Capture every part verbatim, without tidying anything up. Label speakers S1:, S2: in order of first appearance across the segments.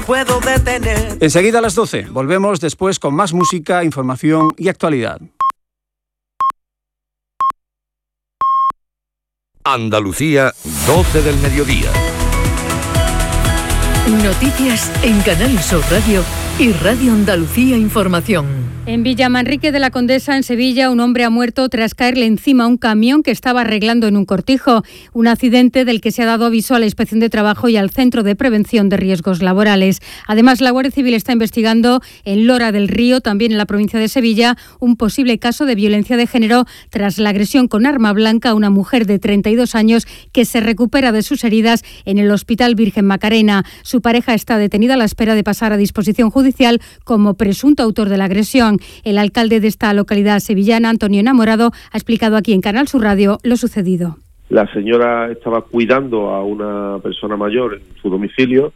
S1: puedo detener.
S2: Enseguida a las doce, volvemos después con más música, información y actualidad.
S3: Andalucía, doce del mediodía.
S4: Noticias en Canal Sur Radio y Radio Andalucía Información.
S5: En Villamanrique de la Condesa, en Sevilla, un hombre ha muerto tras caerle encima a un camión que estaba arreglando en un cortijo. Un accidente del que se ha dado aviso a la Inspección de Trabajo y al Centro de Prevención de Riesgos Laborales. Además, la Guardia Civil está investigando en Lora del Río, también en la provincia de Sevilla, un posible caso de violencia de género tras la agresión con arma blanca a una mujer de treinta y dos años que se recupera de sus heridas en el Hospital Virgen Macarena. Su pareja está detenida a la espera de pasar a disposición judicial como presunto autor de la agresión. El alcalde de esta localidad sevillana, Antonio Enamorado, ha explicado aquí en Canal Sur Radio lo sucedido.
S6: La señora estaba cuidando a una persona mayor en su domicilio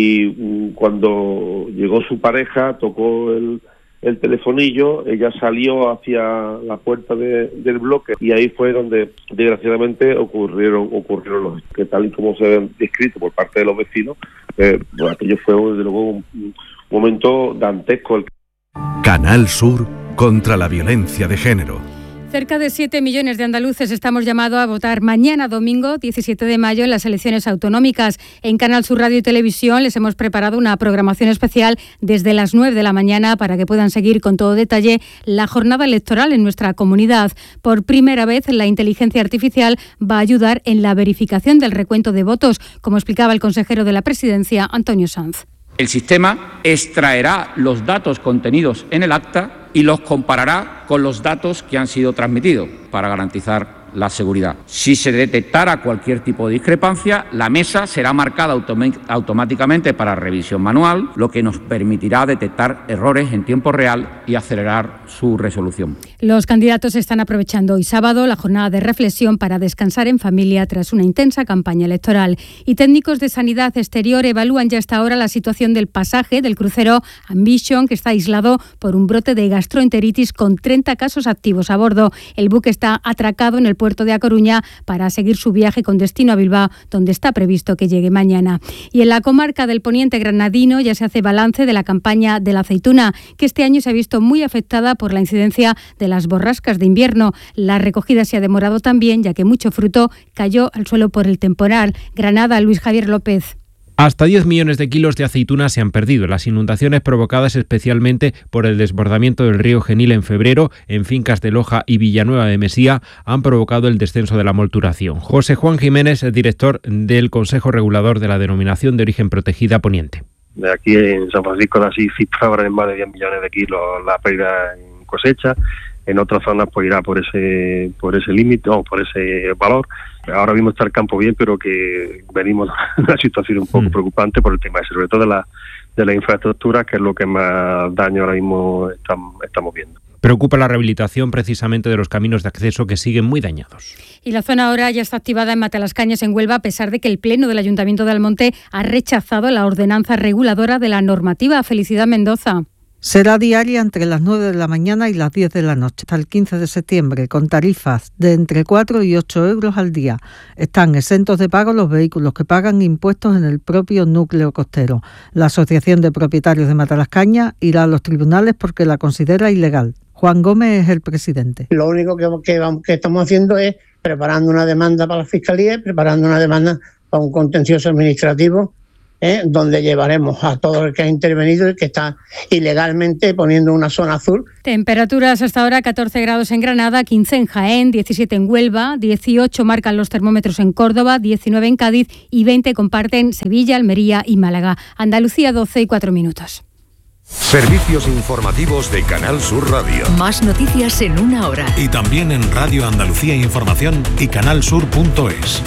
S6: y cuando llegó su pareja tocó el, el telefonillo, ella salió hacia la puerta de, del bloque y ahí fue donde desgraciadamente ocurrieron ocurrieron los que tal y como se han descrito por parte de los vecinos, eh, pues aquello fue desde luego un, un momento dantesco.
S3: Canal Sur contra la violencia de género.
S5: Cerca de siete millones de andaluces estamos llamados a votar mañana domingo, diecisiete de mayo, en las elecciones autonómicas. En Canal Sur Radio y Televisión les hemos preparado una programación especial desde las nueve de la mañana para que puedan seguir con todo detalle la jornada electoral en nuestra comunidad. Por primera vez, la inteligencia artificial va a ayudar en la verificación del recuento de votos, como explicaba el consejero de la Presidencia, Antonio Sanz.
S7: El sistema extraerá los datos contenidos en el acta y los comparará con los datos que han sido transmitidos para garantizar la seguridad. Si se detectara cualquier tipo de discrepancia, la mesa será marcada autom- automáticamente para revisión manual, lo que nos permitirá detectar errores en tiempo real y acelerar su resolución.
S5: Los candidatos están aprovechando hoy sábado la jornada de reflexión para descansar en familia tras una intensa campaña electoral. Y técnicos de sanidad exterior evalúan ya hasta ahora la situación del pasaje del crucero Ambition, que está aislado por un brote de gastroenteritis con treinta casos activos a bordo. El buque está atracado en el puerto de A Coruña para seguir su viaje con destino a Bilbao, donde está previsto que llegue mañana. Y en la comarca del Poniente granadino ya se hace balance de la campaña de la aceituna, que este año se ha visto muy afectada por la incidencia de las borrascas de invierno. La recogida se ha demorado también, ya que mucho fruto cayó al suelo por el temporal. Granada, Luis Javier López.
S8: Hasta diez millones de kilos de aceituna se han perdido. Las inundaciones provocadas especialmente por el desbordamiento del río Genil en febrero en fincas de Loja y Villanueva de Mesía han provocado el descenso de la molturación. José Juan Jiménez, director del Consejo Regulador de la Denominación de Origen Protegida Poniente.
S9: De aquí en San Francisco de Asís cifraban en más de diez millones de kilos la pérdida en cosecha. En otras zonas pues irá por ese por ese límite o por ese valor. Ahora mismo está el campo bien, pero que venimos de una situación un poco mm. preocupante por el tema ese, sobre todo de la de la infraestructura, que es lo que más daño ahora mismo estamos, estamos viendo.
S8: Preocupa la rehabilitación precisamente de los caminos de acceso que siguen muy dañados.
S5: Y la zona ahora ya está activada en Matalascañas, en Huelva, a pesar de que el Pleno del Ayuntamiento de Almonte ha rechazado la ordenanza reguladora de la normativa. Felicidad Mendoza.
S10: Será diaria entre las nueve de la mañana y las diez de la noche, hasta el quince de septiembre, con tarifas de entre cuatro y ocho euros al día. Están exentos de pago los vehículos que pagan impuestos en el propio núcleo costero. La Asociación de Propietarios de Matalascañas irá a los tribunales porque la considera ilegal. Juan Gómez es el presidente.
S11: Lo único que, que, que estamos haciendo es preparando una demanda para la Fiscalía, preparando una demanda para un contencioso administrativo, ¿Eh? donde llevaremos a todo el que ha intervenido y que está ilegalmente poniendo una zona azul.
S5: Temperaturas hasta ahora: catorce grados en Granada, quince en Jaén, diecisiete en Huelva, dieciocho marcan los termómetros en Córdoba, diecinueve en Cádiz y veinte comparten Sevilla, Almería y Málaga. Andalucía, doce y cuatro minutos.
S3: Servicios informativos de Canal Sur Radio.
S4: Más noticias en una hora.
S12: Y también en Radio Andalucía Información y canalsur punto es.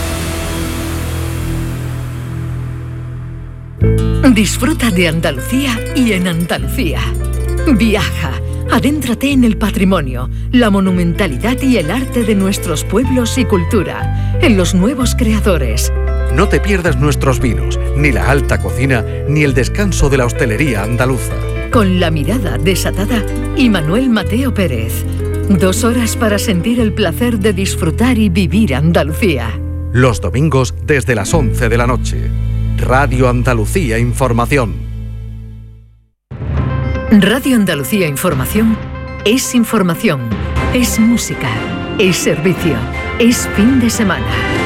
S4: Disfruta de Andalucía y en Andalucía. Viaja, adéntrate en el patrimonio, la monumentalidad y el arte de nuestros pueblos y cultura, en los nuevos creadores.
S3: No te pierdas nuestros vinos, ni la alta cocina, ni el descanso de la hostelería andaluza.
S4: Con la mirada desatada y Manuel Mateo Pérez. Dos horas para sentir el placer de disfrutar y vivir Andalucía.
S3: Los domingos desde las once de la noche. Radio Andalucía Información.
S4: Radio Andalucía Información es información, es música, es servicio, es fin de semana.